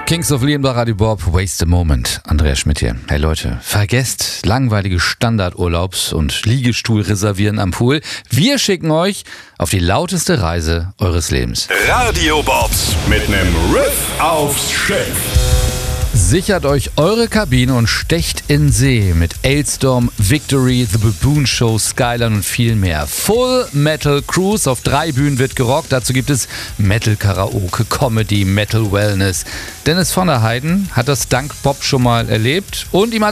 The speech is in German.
Kings of Leon bei Radio Bob, Waste a Moment. Andreas Schmidt hier. Hey Leute, vergesst langweilige Standardurlaubs- und Liegestuhl reservieren am Pool. Wir schicken euch auf die lauteste Reise eures Lebens. Radio Bobs mit nem Riff aufs Schiff. Sichert euch eure Kabine und stecht in See mit Ailstorm, Victory, The Baboon Show, Skyline und viel mehr. Full Metal Cruise auf 3 Bühnen wird gerockt. Dazu gibt es Metal Karaoke, Comedy, Metal Wellness. Dennis von der Heiden hat das dank Bob schon mal erlebt und ihm hat